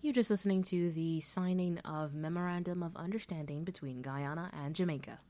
You're just listening to the signing of Memorandum of Understanding between Guyana and Jamaica.